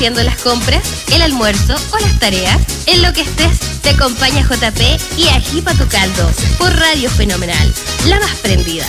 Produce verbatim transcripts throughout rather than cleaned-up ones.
haciendo las compras, el almuerzo o las tareas? En lo que estés, te acompaña J P y Ají pa' tu caldo por Radio Fenomenal, la más prendida.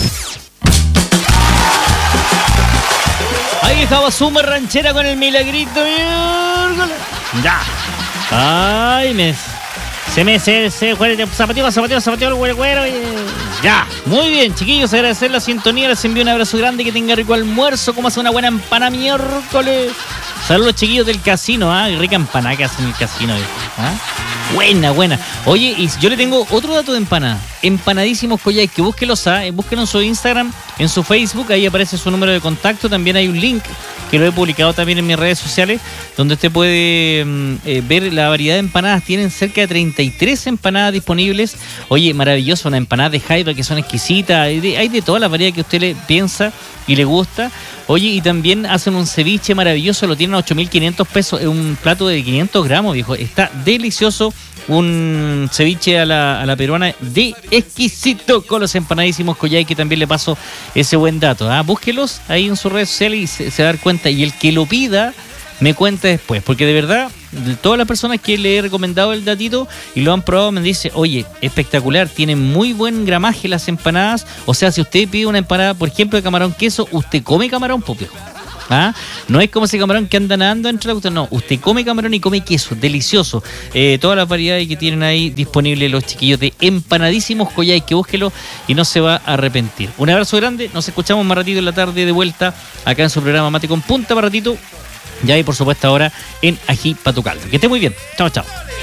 Ahí estaba Suma Ranchera con el milagrito. Ya. Ay, me... Se me se, se zapateo, zapateo, zapateo, güero, güero. Ya. Muy bien, chiquillos, agradecer la sintonía. Les envío un abrazo grande. Que tenga rico almuerzo. Como hace una buena empanada miércoles. Saludos, chiquillos del casino. ¿Ah? Rica empanada que hacen en el casino. ¿Ah? Buena, buena. Oye, y yo le tengo otro dato de empanada. Empanadísimos Coyhaique, que búsquenlos, ¿eh? Búsquenlo en su Instagram, en su Facebook, ahí aparece su número de contacto. También hay un link que lo he publicado también en mis redes sociales, donde usted puede eh, ver la variedad de empanadas. Tienen cerca de treinta y tres empanadas disponibles. Oye, maravilloso, una empanada de jaiba que son exquisitas. Hay de, hay de toda la variedad que usted le piensa y le gusta. Oye, y también hacen un ceviche maravilloso, lo tienen a ocho mil quinientos pesos, es un plato de quinientos gramos, viejo. Está delicioso, un ceviche a la, a la peruana de exquisito con los empanadísimos Coyhaique, que también le paso ese buen dato. ¿Ah? Búsquelos ahí en sus redes sociales y se, se va a dar cuenta. Y el que lo pida, me cuenta después, porque de verdad, de todas las personas que le he recomendado el datito y lo han probado, me dice, oye, espectacular, tienen muy buen gramaje las empanadas. O sea, si usted pide una empanada, por ejemplo, de camarón queso, usted come camarón, pues, viejo. ¿Ah? No es como ese camarón que anda nadando entre la cuestión, no, usted come camarón y come queso, delicioso. Eh, todas las variedades que tienen ahí disponibles los chiquillos de Empanadísimos Coyhaique, que búsquelo y no se va a arrepentir. Un abrazo grande, nos escuchamos más ratito en la tarde de vuelta acá en su programa Mate con Punta, más ratito. Ya y por supuesto ahora en Ají pa' tu caldo. Que esté muy bien. Chao, chao.